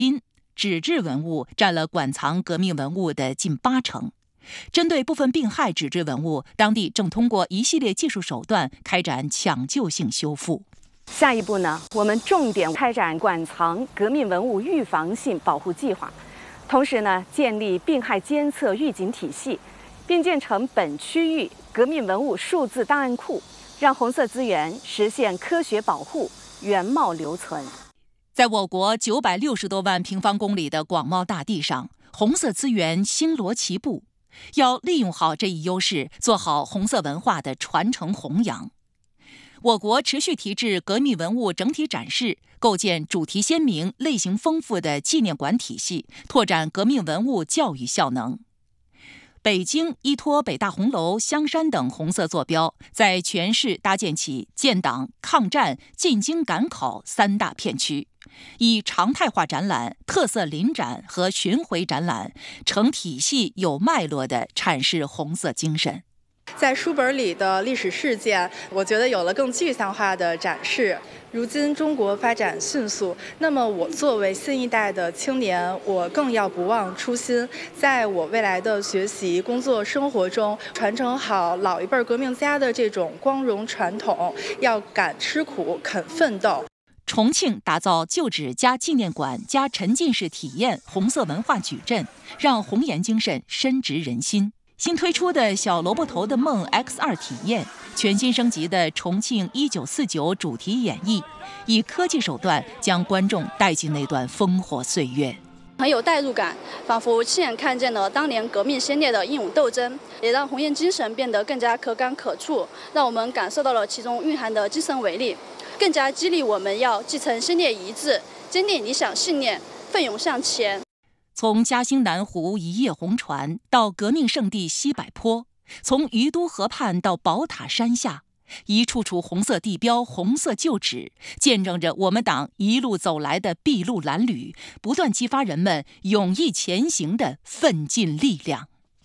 因纸质文物占了馆藏革命文物的近80%。针对部分病害纸质文物，当地正通过一系列技术手段开展抢救性修复。 下一步呢，我们重点开展馆藏革命文物预防性保护计划，同时呢，建立病害监测预警体系，并建成本区域革命文物数字档案库，让红色资源实现科学保护、原貌留存。 在我国960多万平方公里的广袤大地上，红色资源星罗棋布，要利用好这一优势，做好红色文化的传承弘扬。我国持续提质革命文物整体展示，构建主题鲜明、类型丰富的纪念馆体系，拓展革命文物教育效能。北京依托北大红楼、香山等红色坐标，在全市搭建起建党、抗战、进京赶考3大片区，以常态化展览、特色临展和巡回展览，成体系有脉络地阐释红色精神。 在书本里的历史事件，我觉得有了更具象化的展示。如今中国发展迅速，那么我作为新一代的青年，我更要不忘初心，在我未来的学习、工作、生活中，传承好老一辈革命家的这种光荣传统，要敢吃苦、肯奋斗。 重庆打造旧址加纪念馆加沉浸式体验红色文化矩阵，让红颜精神深植人心。新推出的小萝卜头的梦 X2 体验，全新升级的重庆1949主题演绎，以科技手段将观众带进那段烽火岁月， 很有代入感，仿佛亲眼看见了当年革命先烈的英勇斗争，也让红颜精神变得更加可感可触，让我们感受到了其中蕴含的精神伟力，更加激励我们要继承先烈遗志，坚定理想信念，奋勇向前。 从嘉兴南湖一叶红船到革命圣地西柏坡，从于都河畔到宝塔山下，一处处红色地标、红色旧址，见证着我们党一路走来的筚路蓝缕，不断激发人们勇毅前行的奋进力量。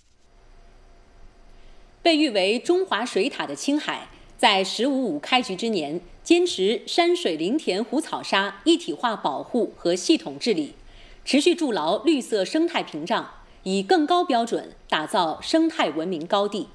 被誉为中华水塔的青海，在“15·5”开局之年，坚持山水林田湖草沙一体化保护和系统治理，持续筑牢绿色生态屏障，以更高标准打造生态文明高地。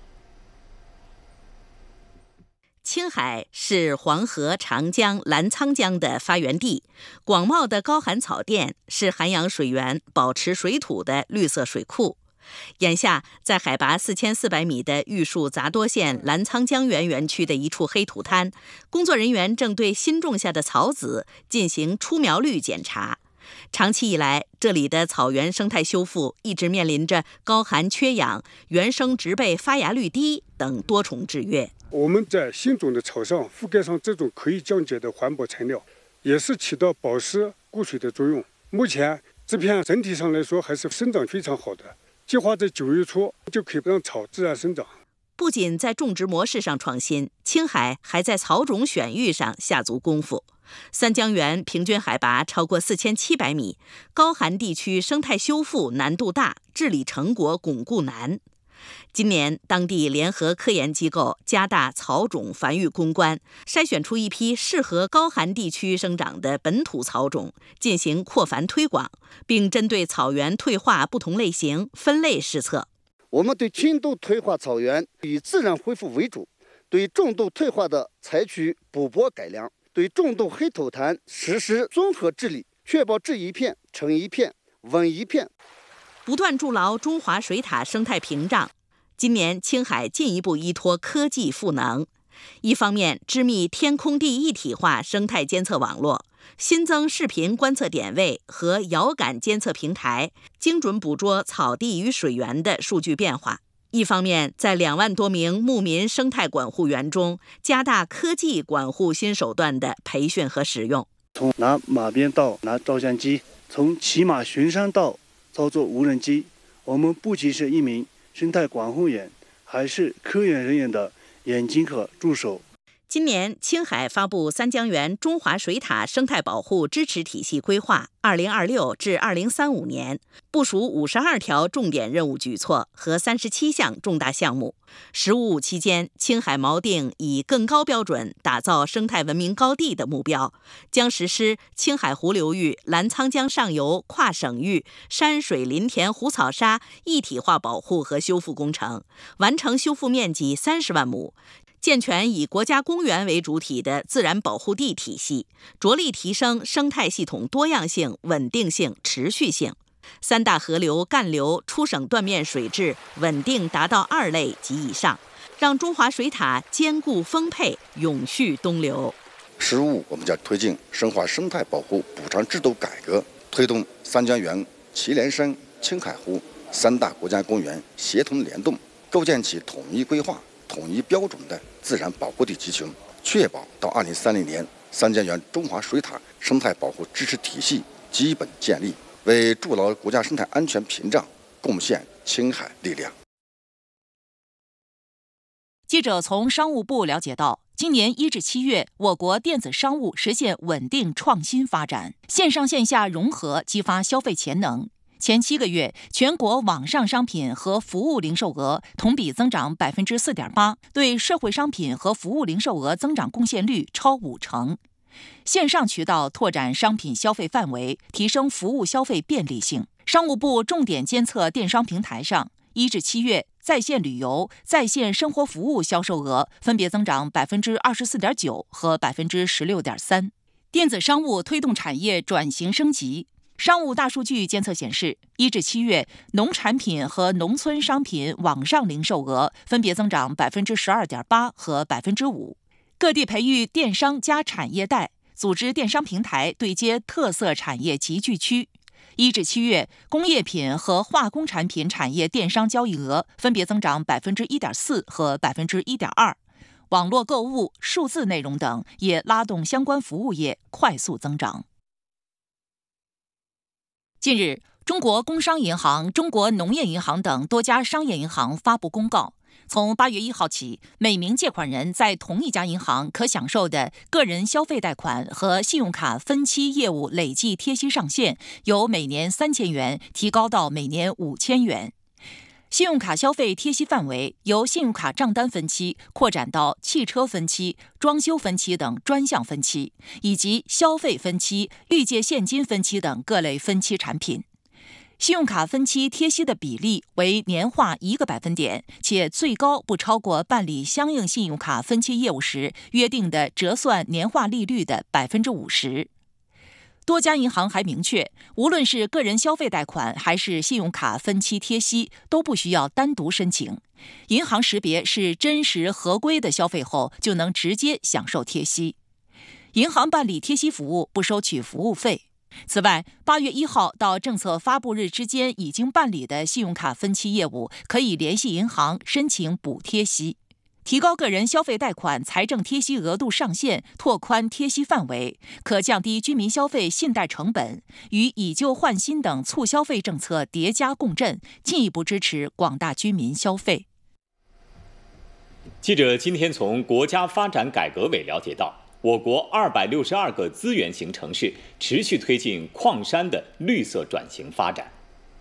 青海是黄河、长江、澜沧江的发源地，广袤的高寒草甸是涵养水源、保持水土的绿色水库。眼下，在海拔4400米的玉树杂多县澜沧江源园区的一处黑土滩，工作人员正对新种下的草籽进行出苗率检查。长期以来，这里的草原生态修复一直面临着高寒缺氧、原生植被发芽率低等多重制约。 我们在新种的草上覆盖上这种可以降解的环保材料，也是起到保湿固水的作用。目前这片整体上来说还是生长非常好的，计划在9月初就可以让草自然生长。 不仅在种植模式上创新，青海还在草种选育上下足功夫。三江源平均海拔超过4700米，高寒地区生态修复难度大，治理成果巩固难。今年，当地联合科研机构加大草种繁育攻关，筛选出一批适合高寒地区生长的本土草种，进行扩繁推广，并针对草原退化不同类型分类施测。 我们对轻度退化草原以自然恢复为主，对重度退化的采取补播改良，对重度黑土滩实施综合治理，确保治一片成一片稳一片。 不断筑牢中华水塔生态屏障。今年青海进一步依托科技赋能，一方面织密天空地一体化生态监测网络，新增视频观测点位和遥感监测平台，精准捕捉草地与水源的数据变化。一方面，在2万多名牧民生态管护员中，加大科技管护新手段的培训和使用。 从拿马鞭到拿照相机，从骑马巡山到操作无人机，我们不仅是一名生态管护员，还是科研人员的眼睛和助手。 今年，青海发布三江源中华水塔生态保护支持体系规划2026至2035年，部署52条重点任务举措和37项重大项目。“15+5”期间，青海锚定以更高标准打造生态文明高地的目标，将实施青海湖流域澜沧江上游跨省域山水林田湖草沙一体化保护和修复工程，完成修复面积30万亩。健全以国家公园为主体的自然保护地体系，着力提升生态系统多样性、稳定性、持续性。三大河流干流出省断面水质稳定达到2类及以上，让中华水塔坚固丰沛、永续东流。 15，我们将推进深化生态保护补偿制度改革，推动三江源、祁连山、青海湖3大国家公园协同联动，构建起统一规划、统一标准的自然保护地集群，确保到2030年三江源中华水塔生态保护支持体系基本建立，为筑牢国家生态安全屏障贡献青海力量。 记者从商务部了解到，今年1至7月，我国电子商务实现稳定创新发展，线上线下融合，激发消费潜能。前7个月，全国网上商品和服务零售额同比增长4.8%，对社会商品和服务零售额增长贡献率超50%。线上渠道拓展商品消费范围，提升服务消费便利性。商务部重点监测电商平台上，1至7月在线旅游、在线生活服务销售额分别增长24.9%和16.3%。电子商务推动产业转型升级。商务大数据监测显示，1至7月，农产品和农村商品网上零售额分别增长12.8%和5%。各地培育电商加产业带，组织电商平台对接特色产业集聚区。1至7月，工业品和化工产品产业电商交易额分别增长1.4%和1.2%。网络购物、数字内容等也拉动相关服务业快速增长。近日，中国工商银行、中国农业银行等多家商业银行发布公告，从8月1号起，每名借款人在同一家银行可享受的个人消费贷款和信用卡分期业务累计贴息上限由每年3000元提高到每年5000元。信用卡消费贴息范围由信用卡账单分期扩展到汽车分期、装修分期等专项分期，以及消费分期、预借现金分期等各类分期产品。信用卡分期贴息的比例为年化1个百分点，且最高不超过办理相应信用卡分期业务时约定的折算年化利率的50%。多家银行还明确，无论是个人消费贷款还是信用卡分期贴息，都不需要单独申请。银行识别是真实合规的消费后，就能直接享受贴息。银行办理贴息服务不收取服务费。此外，8月1号到政策发布日之间已经办理的信用卡分期业务，可以联系银行申请补贴息。提高个人消费贷款财政贴息额度上限，拓宽贴息范围，可降低居民消费信贷成本，与以旧换新等促消费政策叠加共振，进一步支持广大居民消费。 记者今天从国家发展改革委了解到，我国262个资源型城市持续推进矿山的绿色转型发展。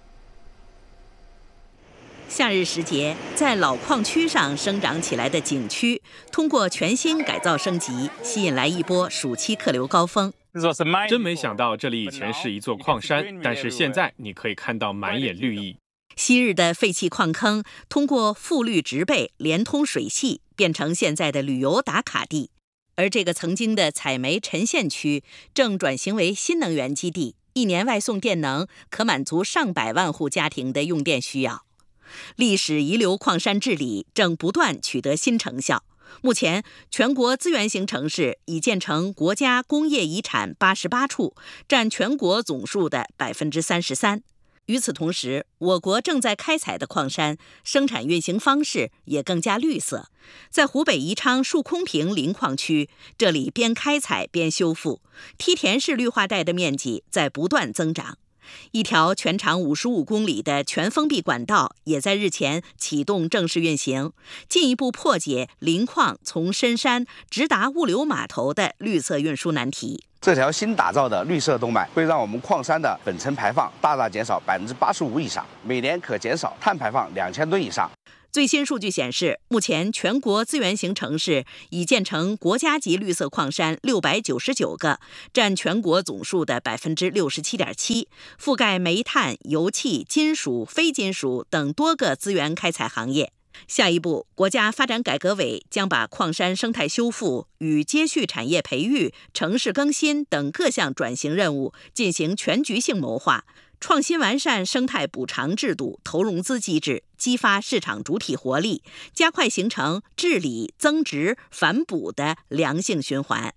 夏日时节，在老矿区上生长起来的景区，通过全新改造升级，吸引来一波暑期客流高峰。 真没想到这里以前是一座矿山，但是现在你可以看到满眼绿意。 昔日的废弃矿坑，通过复绿植被连通水系，变成现在的旅游打卡地。而这个曾经的采煤沉陷区，正转型为新能源基地，一年外送电能可满足上百万户家庭的用电需要。历史遗留矿山治理正不断取得新成效。目前，全国资源型城市已建成国家工业遗产88处，占全国总数的33%。与此同时，我国正在开采的矿山生产运行方式也更加绿色。在湖北宜昌树空坪林矿区，这里边开采边修复，梯田式绿化带的面积在不断增长。 一条全长55公里的全封闭管道也在日前启动正式运行，进一步破解磷矿从深山直达物流码头的绿色运输难题。 这条新打造的绿色动脉会让我们矿山的本层排放大大减少85%以上，每年可减少碳排放2000吨以上。 最新数据显示，目前全国资源型城市已建成国家级绿色矿山699个，占全国总数的67.7%，覆盖煤炭、油气、金属、非金属等多个资源开采行业。下一步，国家发展改革委将把矿山生态修复与接续产业培育、城市更新等各项转型任务进行全局性谋划，创新完善生态补偿制度、投融资机制，激发市场主体活力，加快形成治理、增值、反哺的良性循环。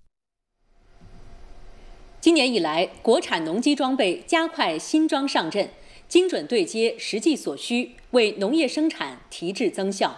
今年以来，国产农机装备加快新装上阵，精准对接实际所需，为农业生产提质增效。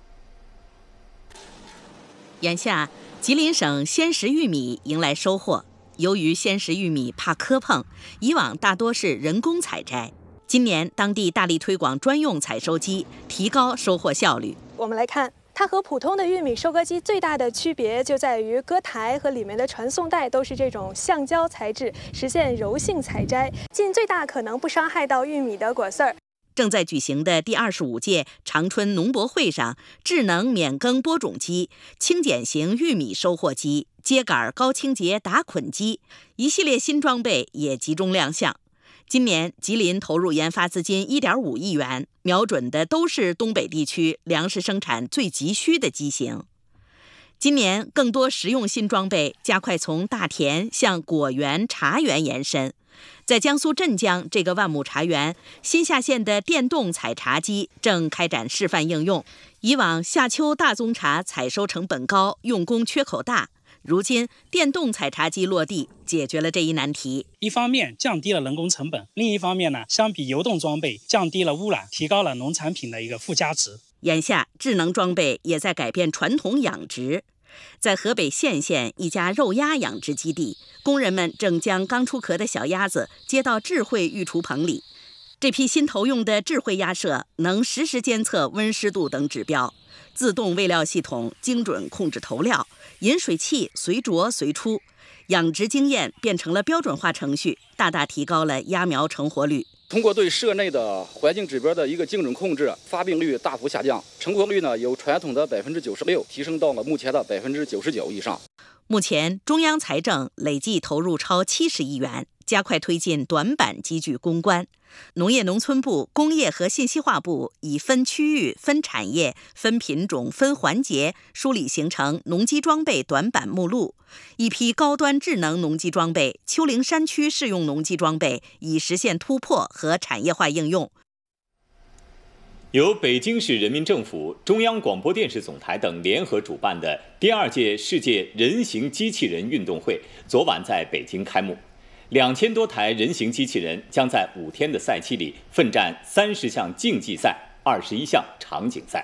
眼下，吉林省鲜食玉米迎来收获。由于鲜食玉米怕磕碰，以往大多是人工采摘。今年，当地大力推广专用采收机，提高收获效率。 我们来看，它和普通的玉米收割机最大的区别就在于割台和里面的传送带都是这种橡胶材质，实现柔性采摘，尽最大可能不伤害到玉米的果丝儿。 正在举行的第25届长春农博会上，智能免耕播种机、轻减型玉米收获机、秸秆高清洁打捆机一系列新装备也集中亮相。今年，吉林投入研发资金1.5亿元，瞄准的都是东北地区粮食生产最急需的机型。今年，更多实用新装备加快从大田向果园、茶园延伸。在江苏镇江这个万亩茶园，新下线的电动采茶机正开展示范应用。以往夏秋大宗茶采收成本高，用工缺口大，如今电动采茶机落地，解决了这一难题。 一方面降低了人工成本，另一方面呢，相比流动装备降低了污染，提高了农产品的一个附加值。 眼下，智能装备也在改变传统养殖。在河北献县一家肉鸭养殖基地，工人们正将刚出壳的小鸭子接到智慧育雏棚里。这批新投用的智慧鸭舍能实时监测温湿度等指标，自动喂料系统精准控制投料，饮水器随着随出，养殖经验变成了标准化程序，大大提高了鸭苗成活率。 通过对舍内的环境指标的一个精准控制，发病率大幅下降，成活率呢由传统的96%提升到了目前的99%以上。 目前，中央财政累计投入超70亿元，加快推进短板机具攻关。农业农村部、工业和信息化部以分区域、分产业、分品种、分环节梳理形成农机装备短板目录，一批高端智能农机装备、丘陵山区适用农机装备已实现突破和产业化应用。 由北京市人民政府、中央广播电视总台等联合主办的第2届世界人形机器人运动会昨晚在北京开幕。2000多台人形机器人将在5天的赛期里奋战30项竞技赛、21项场景赛。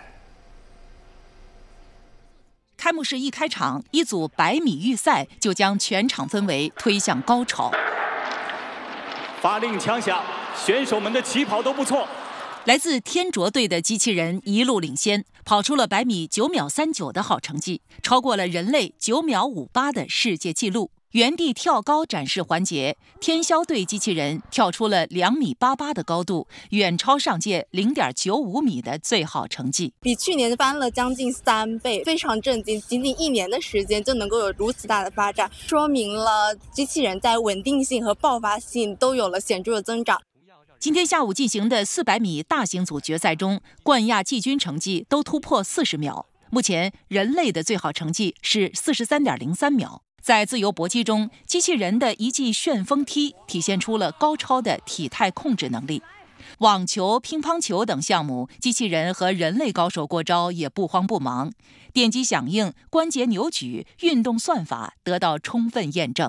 开幕式一开场，一组100米预赛就将全场氛围推向高潮。 发令枪响，选手们的起跑都不错。 来自天卓队的机器人一路领先，跑出了100米9秒39的好成绩，超过了人类9秒58的世界纪录。原地跳高展示环节，天霄队机器人跳出了2米88的高度，远超上届0.95米的最好成绩， 比去年翻了将近3倍，非常震惊！仅仅1年的时间就能够有如此大的发展，说明了机器人在稳定性和爆发性都有了显著的增长。 今天下午进行的400米大型组决赛中，冠亚季军成绩都突破40秒。目前人类的最好成绩是43.03秒。在自由搏击中，机器人的一记旋风踢体现出了高超的体态控制能力。网球、乒乓球等项目，机器人和人类高手过招也不慌不忙，电击响应、关节扭举、运动算法得到充分验证。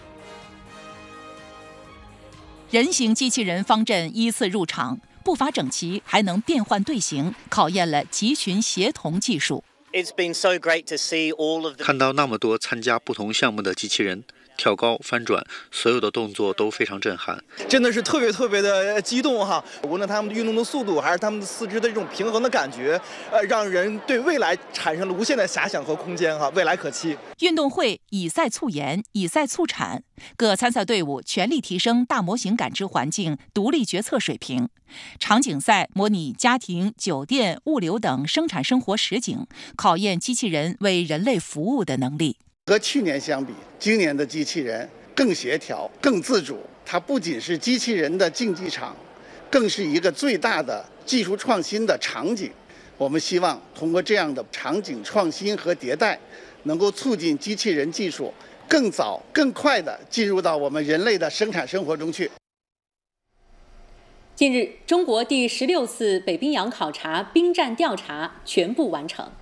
人形机器人方阵依次入场，步伐整齐，还能变换队形，考验了集群协同技术。 看到那么多参加不同项目的机器人， 跳高、翻转，所有的动作都非常震撼， 真的是特别的激动哈！无论他们运动的速度，还是他们的四肢的这种平衡的感觉，让人对未来产生了无限的遐想和空间哈，未来可期。 运动会以赛促研，以赛促产，各参赛队伍全力提升大模型感知环境独立决策水平。场景赛模拟家庭、酒店、物流等生产生活实景，考验机器人为人类服务的能力。 和去年相比，今年的机器人更协调、更自主。它不仅是机器人的竞技场，更是一个最大的技术创新的场景。我们希望通过这样的场景创新和迭代，能够促进机器人技术更早、更快地进入到我们人类的生产生活中去。 近日，中国第16次北冰洋考察冰战调查全部完成。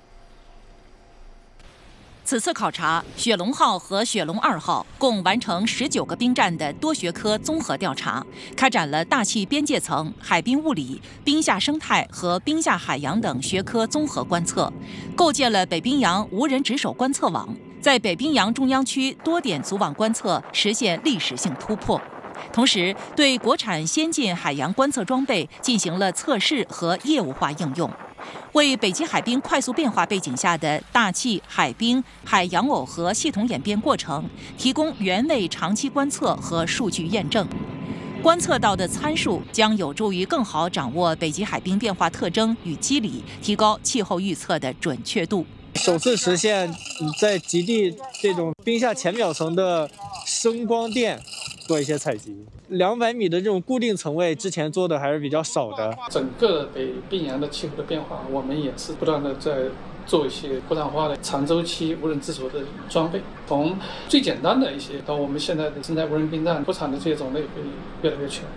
此次考察，雪龙号和雪龙2号共完成19个冰站的多学科综合调查，开展了大气边界层、海冰物理、冰下生态和冰下海洋等学科综合观测，构建了北冰洋无人值守观测网，在北冰洋中央区多点组网观测实现历史性突破。同时，对国产先进海洋观测装备进行了测试和业务化应用，为北极海冰快速变化背景下的大气、海冰、海洋耦合系统演变过程提供原位长期观测和数据验证。观测到的参数将有助于更好掌握北极海冰变化特征与机理，提高气候预测的准确度。 首次实现在极地这种冰下浅表层的声光电做一些采集，200米的这种固定层位之前做的还是比较少的。 整个北冰洋的气候的变化，我们也是不断的在做一些国产化的长周期无人自主的装备，从最简单的一些到我们现在的生态无人冰站，国产的这些种类会越来越全。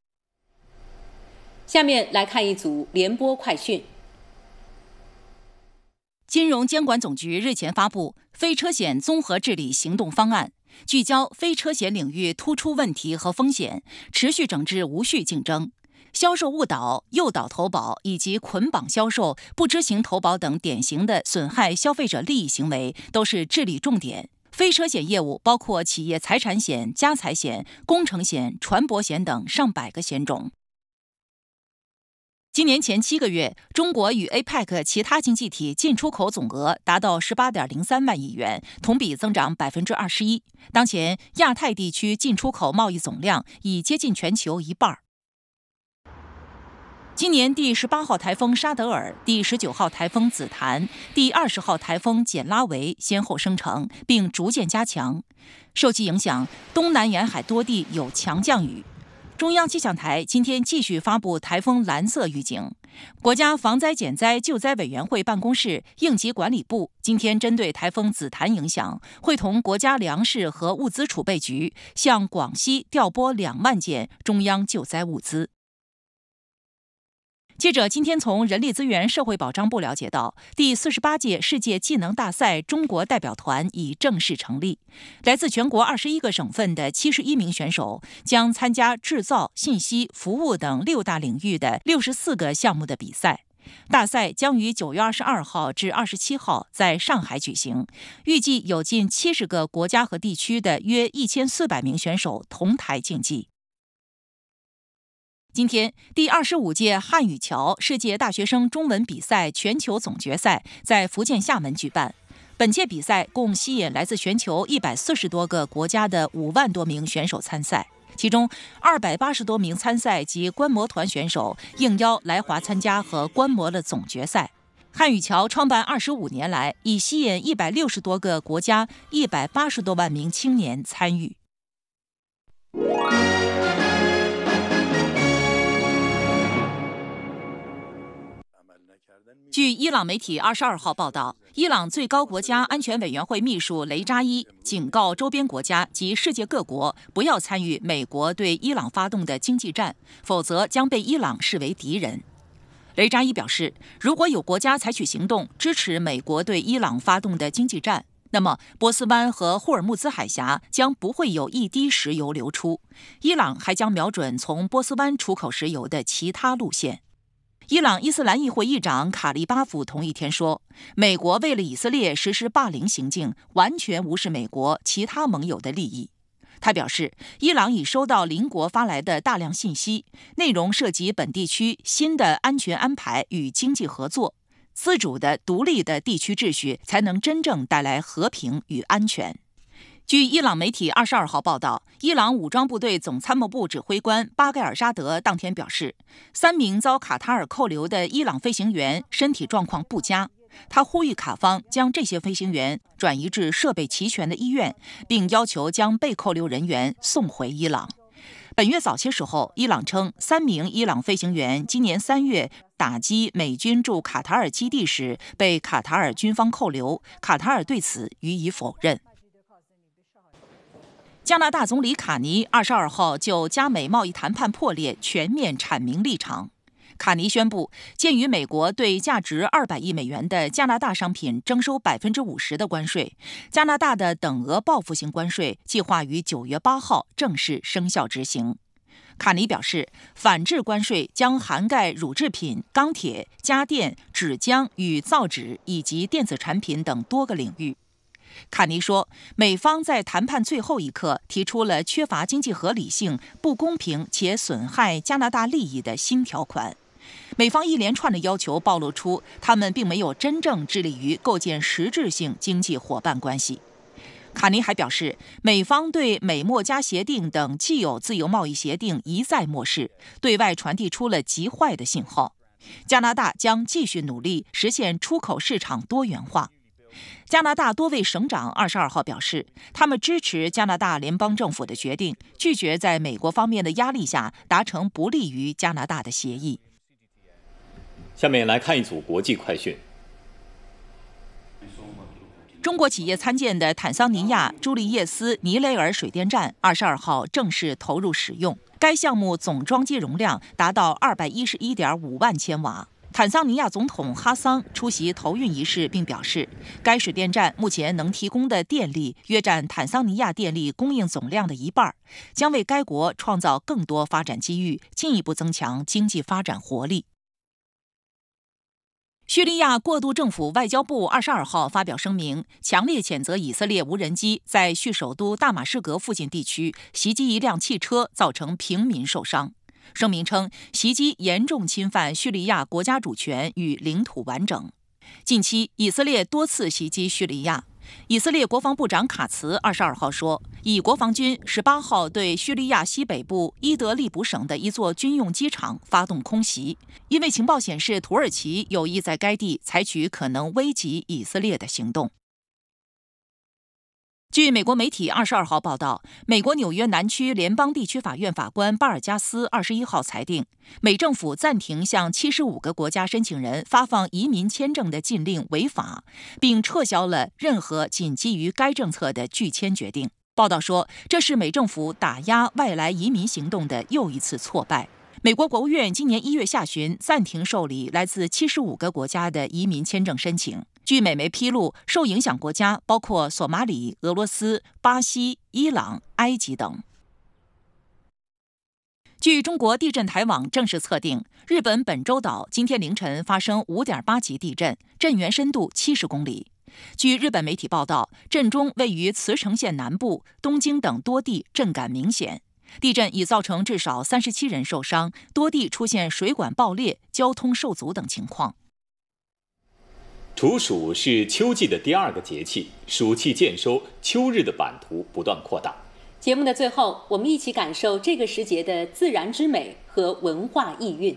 下面来看一组联播快讯。 金融监管总局日前发布非车险综合治理行动方案，聚焦非车险领域突出问题和风险，持续整治无序竞争、销售误导、诱导投保以及捆绑销售、不知情投保等典型的损害消费者利益行为都是治理重点。非车险业务包括企业财产险、家财险、工程险、船舶险等上百个险种。今年前7个月，中国与 APEC 其他经济体进出口总额达到18.03万亿元，同比增长21%。当前，亚太地区进出口贸易总量已接近全球一半。今年第18号台风沙德尔、第19号台风紫檀、第20号台风简拉维先后生成，并逐渐加强。受其影响，东南沿海多地有强降雨。中央气象台今天继续发布台风蓝色预警。国家防灾减灾救灾委员会办公室应急管理部今天针对台风紫檀影响，会同国家粮食和物资储备局向广西调拨2万件中央救灾物资。记者今天从人力资源社会保障部了解到，第48届世界技能大赛中国代表团已正式成立，来自全国21个省份的71名选手将参加制造、信息、服务等6大领域的64个项目的比赛。大赛将于9月22号至27号在上海举行，预计有近70个国家和地区的约1400名选手同台竞技。今天，第25届汉语桥世界大学生中文比赛全球总决赛在福建厦门举办。本届比赛共吸引来自全球140多个国家的5万多名选手参赛，其中280多名参赛及观摩团选手应邀来华参加和观摩了总决赛。汉语桥创办25年来，已吸引160多个国家180多万名青年参与。据伊朗媒体22号报道，伊朗最高国家安全委员会秘书雷扎伊警告周边国家及世界各国不要参与美国对伊朗发动的经济战，否则将被伊朗视为敌人。雷扎伊表示，如果有国家采取行动支持美国对伊朗发动的经济战，那么波斯湾和霍尔木兹海峡将不会有一滴石油流出，伊朗还将瞄准从波斯湾出口石油的其他路线。 伊朗伊斯兰议会议长卡利巴夫同一天说，美国为了以色列实施霸凌行径，完全无视美国其他盟友的利益。他表示，伊朗已收到邻国发来的大量信息，内容涉及本地区新的安全安排与经济合作，自主的、独立的地区秩序才能真正带来和平与安全。据伊朗媒体22号报道，伊朗武装部队总参谋部指挥官巴盖尔扎德当天表示，3名遭卡塔尔扣留的伊朗飞行员身体状况不佳。他呼吁卡方将这些飞行员转移至设备齐全的医院，并要求将被扣留人员送回伊朗。本月早些时候，伊朗称3名伊朗飞行员今年3月打击美军驻卡塔尔基地时被卡塔尔军方扣留，卡塔尔对此予以否认。加拿大总理卡尼22号就加美贸易谈判破裂全面阐明立场。卡尼宣布，鉴于美国对价值200亿美元的加拿大商品征收50%的关税，加拿大的等额报复性关税计划于9月8号正式生效执行。卡尼表示，反制关税将涵盖乳制品、钢铁、家电、纸浆与造纸以及电子产品等多个领域。卡尼说，美方在谈判最后一刻提出了缺乏经济合理性、不公平且损害加拿大利益的新条款。美方一连串的要求暴露出他们并没有真正致力于构建实质性经济伙伴关系。卡尼还表示，美方对美墨加协定等既有自由贸易协定一再漠视，对外传递出了极坏的信号。加拿大将继续努力实现出口市场多元化。加拿大多位省长22号表示，他们支持加拿大联邦政府的决定，拒绝在美国方面的压力下达成不利于加拿大的协议。 下面来看一组国际快讯。 中国企业参建的坦桑尼亚朱利叶斯尼雷尔水电站22号正式投入使用，该项目总装机容量达到211.5万千瓦。坦桑尼亚总统哈桑出席投运仪式，并表示，该水电站目前能提供的电力约占坦桑尼亚电力供应总量的一半，将为该国创造更多发展机遇，进一步增强经济发展活力。叙利亚过渡政府外交部22号发表声明，强烈谴责以色列无人机在叙首都大马士革附近地区袭击一辆汽车，造成平民受伤。声明称，袭击严重侵犯叙利亚国家主权与领土完整。近期，以色列多次袭击叙利亚。以色列国防部长卡茨22号说，以国防军18号对叙利亚西北部伊德利卜省的一座军用机场发动空袭，因为情报显示土耳其有意在该地采取可能危及以色列的行动。据美国媒体22号报道，美国纽约南区联邦地区法院法官巴尔加斯21号裁定，美政府暂停向75个国家申请人发放移民签证的禁令违法，并撤销了任何仅基于该政策的拒签决定。报道说，这是美政府打压外来移民行动的又一次挫败。美国国务院今年1月下旬暂停受理来自75个国家的移民签证申请。据美媒披露，受影响国家包括索马里、俄罗斯、巴西、伊朗、埃及等。据中国地震台网正式测定，日本本州岛今天凌晨发生5.8级地震，震源深度70公里。据日本媒体报道，震中位于茨城县南部、东京等多地震感明显。地震已造成至少37人受伤，多地出现水管爆裂、交通受阻等情况。 处暑是秋季的第2个节气，暑气渐收，秋日的版图不断扩大。 节目的最后，我们一起感受这个时节的自然之美和文化意蕴。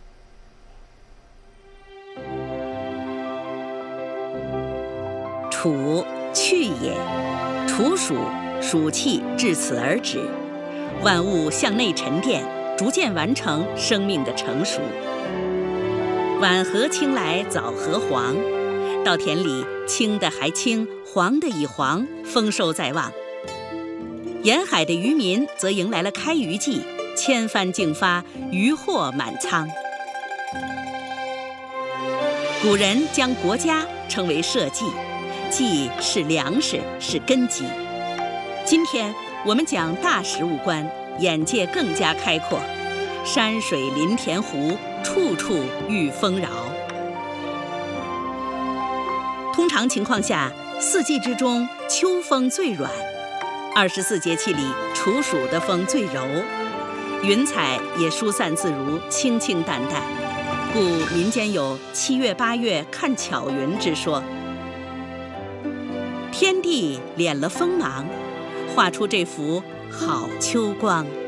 处，去也。处暑，暑气至此而止，万物向内沉淀，逐渐完成生命的成熟。晚荷青来早荷黄，稻田里青的还青，黄的已黄，丰收在望。沿海的渔民则迎来了开渔季，千帆竞发，渔获满仓。古人将国家称为社稷，稷是粮食，是根基。今天我们讲大食物观，眼界更加开阔。山水林田湖， 处处遇丰饶。通常情况下，4季之中，秋风最软，24节气里，处暑的风最柔，云彩也疏散自如，清清淡淡，故民间有7月8月看巧云之说。天地敛了锋芒，画出这幅好秋光。